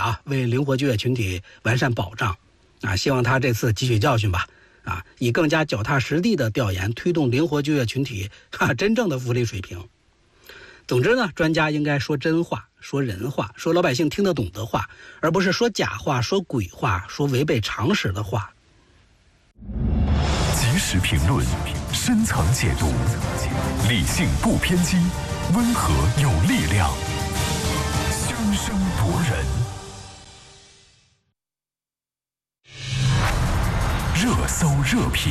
啊，为灵活就业群体完善保障啊，希望他这次汲取教训吧啊，以更加脚踏实地的调研推动灵活就业群体真正的福利水平。总之呢，专家应该说真话，说人话，说老百姓听得懂的话，而不是说假话，说鬼话，说违背常识的话。 及时评论，深层解读，理性不偏激，温和有力量，声声夺人。热搜热评，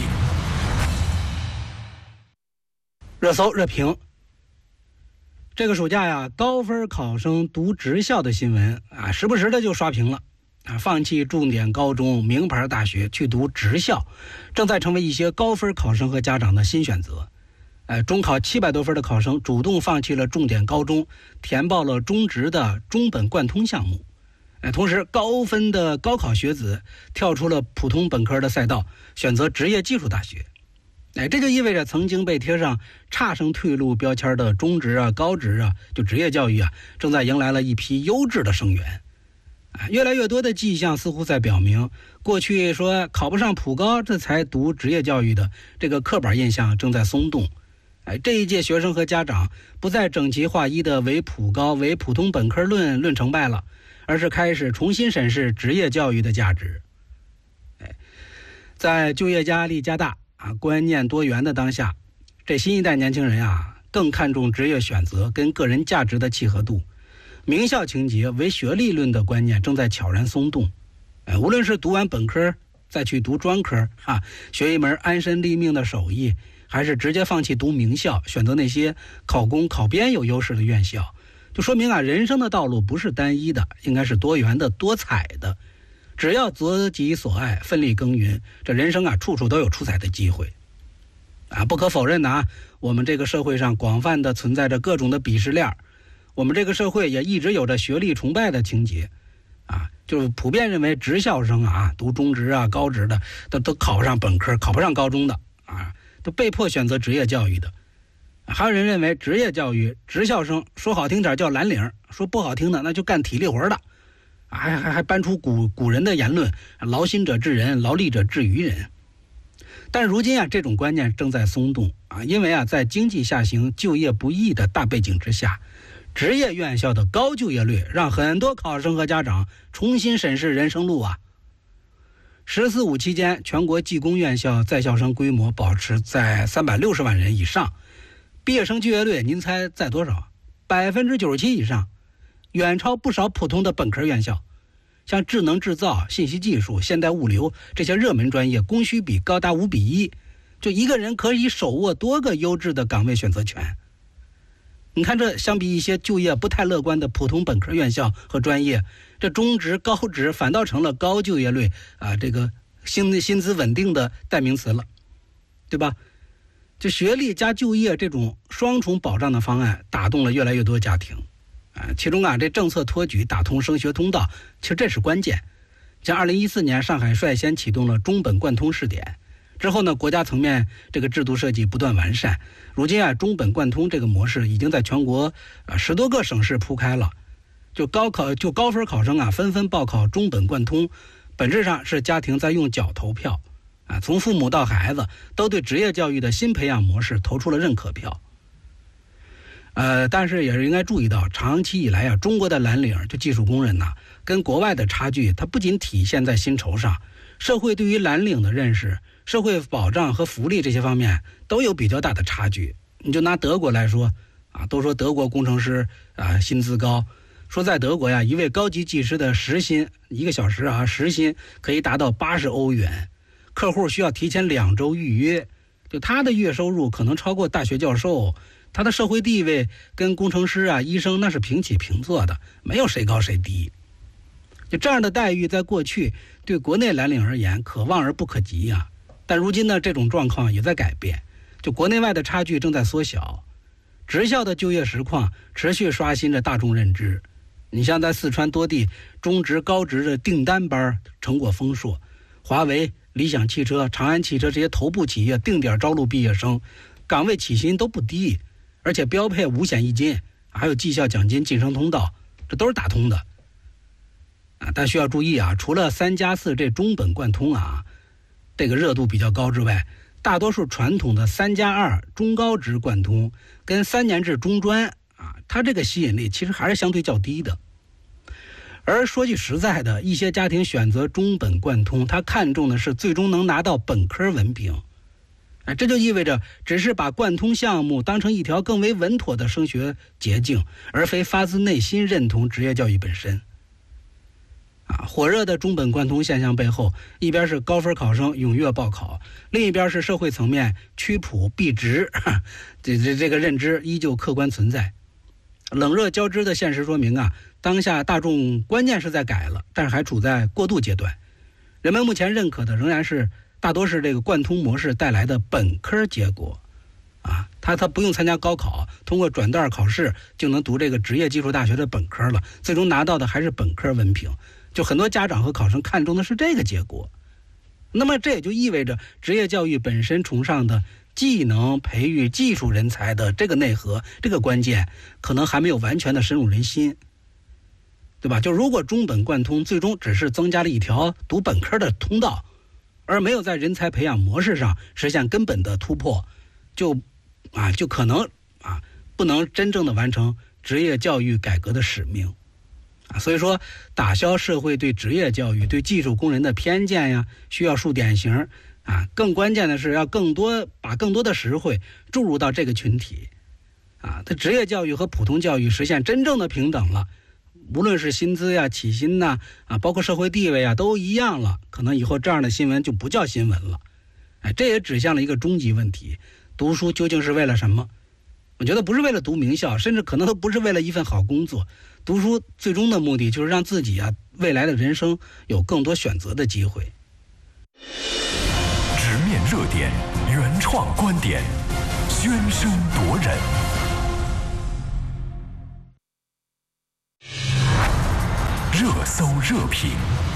热搜热评。这个暑假呀，高分考生读职校的新闻啊，时不时的就刷屏了啊。放弃重点高中、名牌大学去读职校，正在成为一些高分考生和家长的新选择。中考700多分的考生主动放弃了重点高中，填报了中职的中本贯通项目。同时，高分的高考学子跳出了普通本科的赛道，选择职业技术大学。这就意味着曾经被贴上差生退路标签的中职啊、高职啊，就职业教育啊，正在迎来了一批优质的生源。越来越多的迹象似乎在表明，过去说考不上普高这才读职业教育的这个刻板印象正在松动。这一届学生和家长不再整齐划一的唯普高、唯普通本科论成败了，而是开始重新审视职业教育的价值。在就业压力加大观念多元的当下，这新一代年轻人更看重职业选择跟个人价值的契合度。名校情节、唯学历论的观念正在悄然松动。无论是读完本科再去读专科学一门安身立命的手艺，还是直接放弃读名校，选择那些考公考编有优势的院校，就说明人生的道路不是单一的，应该是多元的、多彩的。只要择己所爱，奋力耕耘，这人生处处都有出彩的机会。不可否认的我们这个社会上广泛的存在着各种的鄙视链，我们这个社会也一直有着学历崇拜的情节就是普遍认为职校生读中职高职的都考不上本科，考不上高中的都被迫选择职业教育的。还有人认为职业教育职校生说好听点叫蓝领，说不好听的那就干体力活的。还搬出古人的言论，劳心者治人，劳力者治于人。但如今这种观念正在松动因为在经济下行、就业不易的大背景之下，职业院校的高就业率让很多考生和家长重新审视人生路“14五”期间，全国技工院校在校生规模保持在360万人以上，毕业生就业率您猜在多少？97%以上，远超不少普通的本科院校。像智能制造、信息技术、现代物流这些热门专业，供需比高达5:1，就一个人可以手握多个优质的岗位选择权。你看，这相比一些就业不太乐观的普通本科院校和专业，这中职、高职反倒成了高就业率这个薪资稳定的代名词了，对吧？就学历加就业这种双重保障的方案，打动了越来越多家庭。其中这政策托举打通升学通道，其实这是关键。像2014年上海率先启动了中本贯通试点之后呢，国家层面这个制度设计不断完善。如今中本贯通这个模式已经在全国10多个省市铺开了。就高分考生纷纷报考中本贯通，本质上是家庭在用脚投票从父母到孩子都对职业教育的新培养模式投出了认可票。但是也是应该注意到，长期以来中国的蓝领就技术工人跟国外的差距，它不仅体现在薪酬上，社会对于蓝领的认识、社会保障和福利这些方面都有比较大的差距。你就拿德国来说都说德国工程师薪资高，说在德国一位高级技师的时薪1个小时时薪可以达到80欧元，客户需要提前2周预约，就他的月收入可能超过大学教授。他的社会地位跟工程师医生那是平起平坐的，没有谁高谁低。就这样的待遇在过去对国内蓝领而言可望而不可及但如今呢，这种状况也在改变，就国内外的差距正在缩小。职校的就业实况持续刷新着大众认知。你像在四川多地中职高职的订单班成果丰硕，华为、理想汽车、长安汽车这些头部企业定点招录毕业生，岗位起薪都不低，而且标配5险1金，还有绩效奖金晋升通道，这都是打通的。 但需要注意啊，除了3+4这中本贯通啊，这个热度比较高之外，大多数传统的3+2中高职贯通跟3年制中专啊，它这个吸引力其实还是相对较低的。而说句实在的，一些家庭选择中本贯通，他看重的是最终能拿到本科文凭。这就意味着只是把贯通项目当成一条更为稳妥的升学捷径，而非发自内心认同职业教育本身。火热的中本贯通现象背后，一边是高分考生踊跃报考，另一边是社会层面趋普避直，这个认知依旧客观存在。冷热交织的现实说明啊，当下大众观念是在改了，但是还处在过渡阶段。人们目前认可的仍然是大多是这个贯通模式带来的本科结果啊，他不用参加高考，通过转段考试就能读这个职业技术大学的本科了，最终拿到的还是本科文凭。就很多家长和考生看重的是这个结果。那么这也就意味着职业教育本身崇尚的技能培育技术人才的这个内核，这个关键可能还没有完全的深入人心，对吧？就如果中本贯通最终只是增加了一条读本科的通道，而没有在人才培养模式上实现根本的突破，就可能不能真正的完成职业教育改革的使命。所以说打消社会对职业教育对技术工人的偏见呀，需要树典型更关键的是要把更多的实惠注入到这个群体它职业教育和普通教育实现真正的平等了，无论是薪资呀、起薪呐包括社会地位都一样了，可能以后这样的新闻就不叫新闻了。这也指向了一个终极问题：读书究竟是为了什么？我觉得不是为了读名校，甚至可能都不是为了一份好工作。读书最终的目的就是让自己未来的人生有更多选择的机会。 直面热点，原创观点，喧声夺人。热搜热评。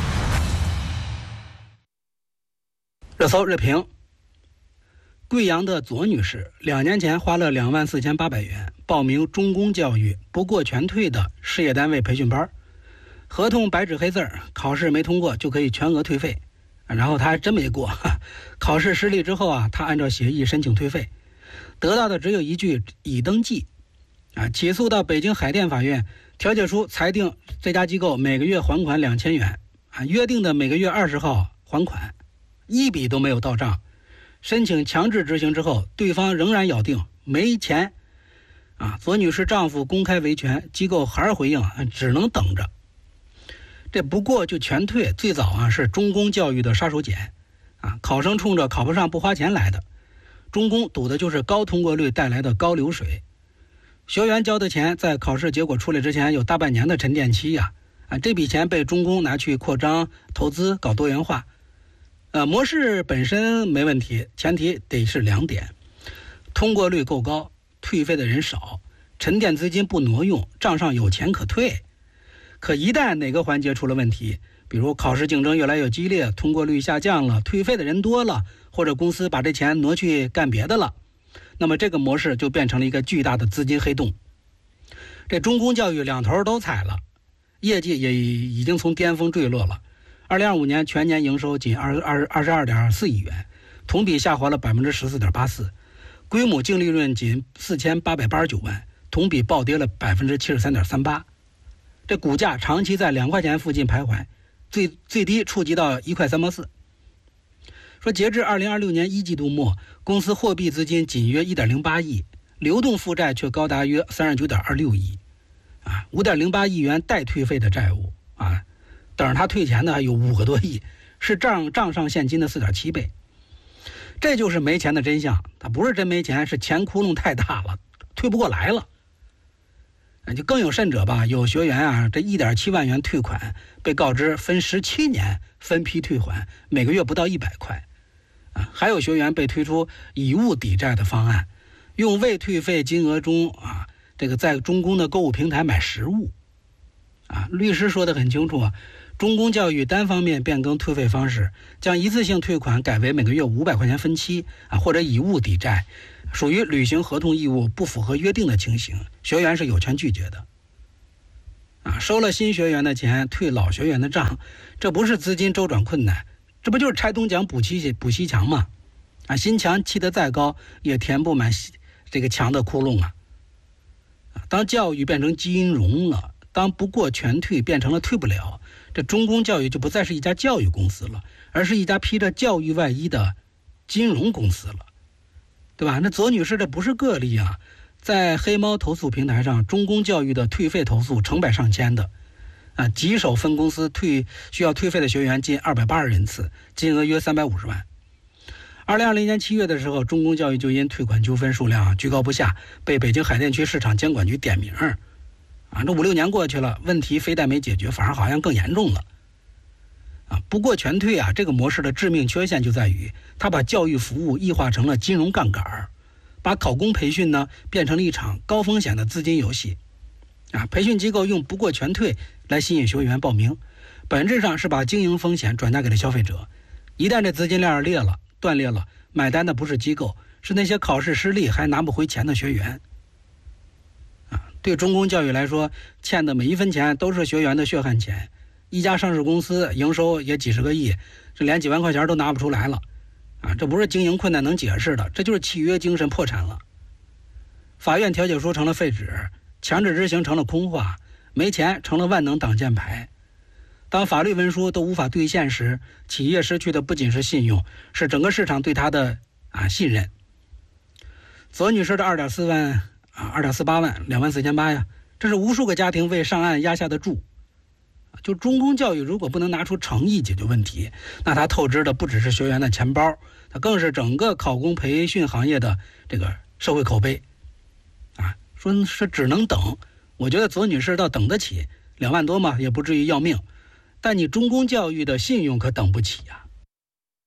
热搜热评。贵阳的左女士2年前花了24800元报名中公教育不过全退的事业单位培训班，合同白纸黑字，考试没通过就可以全额退费。然后她还真没过，考试失利之后她按照协议申请退费，得到的只有一句已登记。起诉到北京海淀法院，调解书裁定这家机构每个月还款2000元，约定的每个月20号还款，一笔都没有到账。申请强制执行之后，对方仍然咬定没钱左女士丈夫公开维权，机构还是回应只能等着。这不过就全退，最早是中公教育的杀手锏考生冲着考不上不花钱来的，中公赌的就是高通过率带来的高流水。学员交的钱在考试结果出来之前有大半年的沉淀期这笔钱被中公拿去扩张投资搞多元化。模式本身没问题，前提得是2点：通过率够高，退费的人少，沉淀资金不挪用，账上有钱可退。可一旦哪个环节出了问题，比如考试竞争越来越激烈，通过率下降了，退费的人多了，或者公司把这钱挪去干别的了，那么这个模式就变成了一个巨大的资金黑洞。这中公教育两头都踩了，业绩也已经从巅峰坠落了。2025年全年营收仅22.4亿元，同比下滑了 14.84%， 规模净利润仅4889万，同比暴跌了 73.38%。 这股价长期在2块钱附近徘徊，最低触及到1块3毛4。说截至2026年1季度末，公司货币资金仅约 1.08 亿，流动负债却高达约 39.26 亿，5.08 亿元待退费的债务等着他退钱的还有5个多亿，是账上现金的 4.7 倍。这就是没钱的真相，他不是真没钱，是钱窟窿太大了，退不过来了。就更有甚者吧，有学员这 1.7 万元退款被告知分17年分批退还，每个月不到100块还有学员被推出以物抵债的方案，用未退费金额中这个在中公的购物平台买实物律师说得很清楚中公教育单方面变更退费方式，将一次性退款改为每个月500块钱分期或者以物抵债，属于履行合同义务不符合约定的情形，学员是有权拒绝的。 收了新学员的钱，退老学员的账，这不是资金周转困难，这不就是拆东墙补西墙吗？新墙砌得再高，也填不满这个墙的窟窿啊！当教育变成金融了，当不过全退变成了退不了，这中公教育就不再是一家教育公司了，而是一家披着教育外衣的金融公司了，对吧？那左女士这不是个例啊，在黑猫投诉平台上，中公教育的退费投诉成百上千的，棘手分公司需要退费的学员近280人次，金额约350万。2020年7月的时候，中公教育就因退款纠纷数量居高不下，被北京海淀区市场监管局点名。这5-6年过去了，问题非但没解决，反而好像更严重了。不过全退这个模式的致命缺陷就在于，它把教育服务异化成了金融杠杆，把考公培训呢变成了一场高风险的资金游戏。培训机构用不过全退来吸引学员报名，本质上是把经营风险转嫁给了消费者。一旦这资金链断裂了，买单的不是机构，是那些考试失利还拿不回钱的学员。对中公教育来说，欠的每一分钱都是学员的血汗钱。一家上市公司营收也几十个亿，这连几万块钱都拿不出来了。这不是经营困难能解释的，这就是契约精神破产了。法院调解书成了废纸，强制执行成了空话，没钱成了万能挡箭牌。当法律文书都无法兑现时，企业失去的不仅是信用，是整个市场对它的信任。左女士的2.48万，24800呀，这是无数个家庭为上岸压下的注。就中公教育如果不能拿出诚意解决问题，那它透支的不只是学员的钱包，它更是整个考公培训行业的这个社会口碑。说是只能等，我觉得左女士倒等得起，2万多嘛，也不至于要命。但你中公教育的信用可等不起呀。